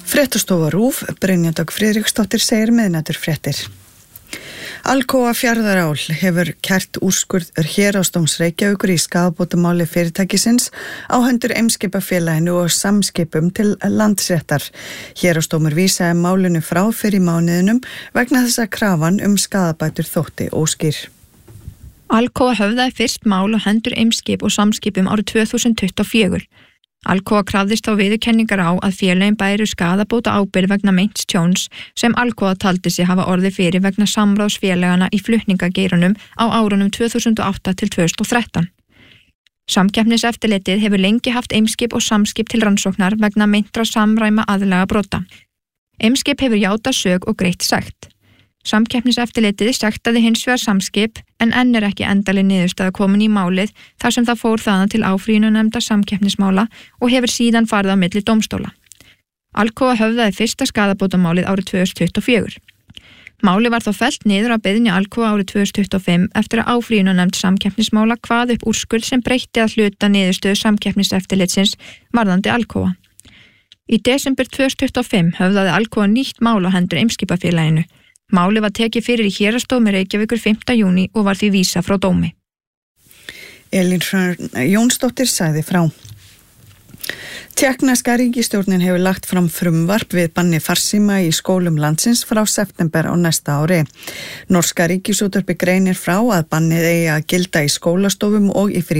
Fréttastofa RÚV, Brynja Dögg Friðriksdóttir segir miðnæturfréttir. Alcoa Fjarðarál hefur kært úrskurð Héraðsdóms Reykjavíkur í skaðabótamáli fyrirtækisins á hendur Eimskipafélaginu og Samskipum til Landsréttar. Héraðsdómur vísaði málinu frá fyrir mánuðinum vegna þess að krafan skaðabætur þótti óskýr. Alcoa höfðaði fyrst mál á hendur Eimskip og Samskipum árið 2024. Alcoa krafðist þá viðurkenningar á að félögin bæru skaðabóta ábyrgð vegna meints tjóns sem Alcoa taldi sig hafa orðið fyrir vegna samráðsfélagana í flutningageiranum á árunum 2008 til 2013. Samkeppniseftirlitið hefur lengi haft Eimskip og Samskip til rannsóknar vegna meintra samræma aðlaga brota. Eimskip hefur játað sök og greitt sekt. Samkeppniseftirlitið sektaði hins vegar Samskip en enn ekki endaleg niðurstaða komin í málið þar sem það fór þaðan til áfrýjunarnefndar samkeppnismála og hefur síðan farið á milli dómstóla. Alcoa höfðaði fyrsta skaðabótamálið árið 2024. Málið var þó fellt niður að beiðni Alcoa árið 2025 eftir að áfrýjunarnefnd samkeppnismála kvað upp úrskurð sem breytti að hluta niðurstöðu samkeppniseftirlitsins varðandi Alcoa. Í desember 2025 höfðaði Alcoa nýtt mál á hendur Eimskipafélaginu. Málið var tekið fyrir í Héraðsdómi Reykjavíkur 5. júní og var því vísað frá dómi. Elín Hrönn Jónsdóttir sagði frá. Tékkneska ríkisstjórnin hefur lagt fram frumvarp við banni farsíma í skólum landsins frá september á næsta ári. Norska ríkisútvarpið greinir frá að bannið eigi að gilda í skólastofum og í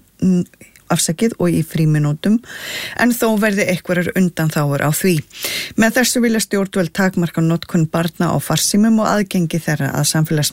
frímínútum, en þó verði einhverjar undanþágur á því. Með þessu vilja stjórnvöld takmarka notkun barna á farsímum og aðgengi þeirra að